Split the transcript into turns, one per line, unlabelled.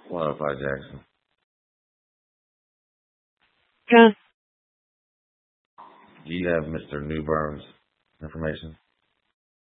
Qualify Jackson.
Yeah.
Do you have Mr. Newberg's information?